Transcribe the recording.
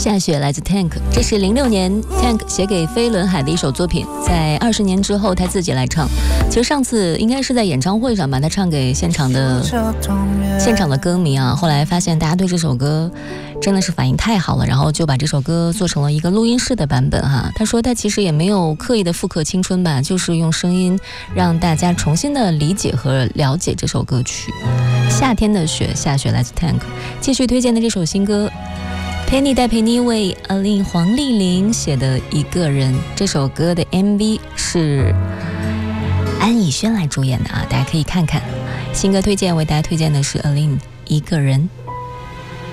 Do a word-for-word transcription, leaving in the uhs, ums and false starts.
下雪来自 Tank， 这是零六年 Tank 写给飞轮海的一首作品，在二十年之后他自己来唱。其实上次应该是在演唱会上吧，他唱给现场的现场的歌迷啊，后来发现大家对这首歌真的是反应太好了，然后就把这首歌做成了一个录音室的版本哈。他说他其实也没有刻意的复刻青春吧，就是用声音让大家重新的理解和了解这首歌曲。夏天的雪，下雪来自 Tank。 继续推荐的这首新歌，陪你戴佩妮为 Aline 黄丽玲写的一个人，这首歌的 M V 是安以轩来主演的啊，大家可以看看。新歌推荐为大家推荐的是 Aline 一个人。